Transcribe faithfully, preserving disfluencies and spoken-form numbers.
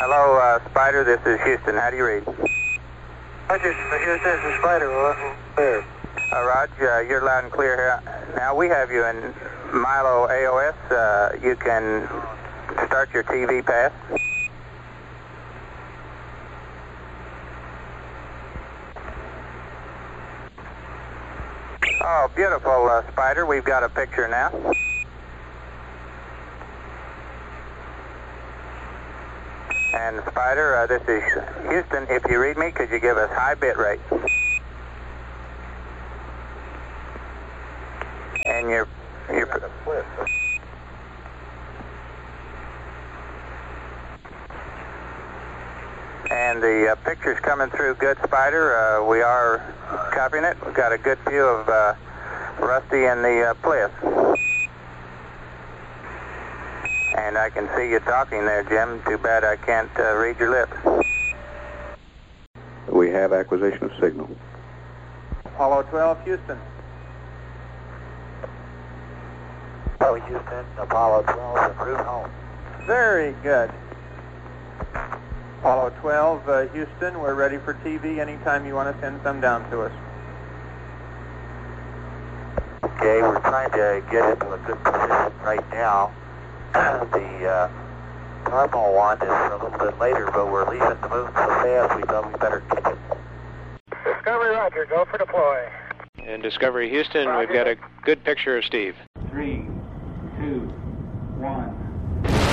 Hello, uh, Spider, this is Houston. How do you read? Roger, Houston, this is Spider. Well, clear. Uh, Rog, uh, you're loud and clear here. Now, we have you in Milo A O S. Uh, you can start your T V pass. Oh, beautiful, uh, Spider. We've got a picture now. And Spider, uh, this is Houston. If you read me, could you give us high bit rate? And your your and the uh, picture's coming through good, Spider. Uh, we are copying it. We've got a good view of uh, Rusty and the uh, Bliss. And I can see you talking there, Jim. Too bad I can't uh, read your lips. We have acquisition of signal. Apollo twelve, Houston. Apollo Houston, Apollo twelve, en route home. Very good. Apollo twelve, uh, Houston, we're ready for T V anytime you want to send some down to us. Okay, we're trying to get into a good position right now. The uh, normal one is a little bit later, but we're leaving the moon so fast we thought we better catch it. Discovery, Roger. Go for deploy. In Discovery Houston, we've got a good picture of Steve.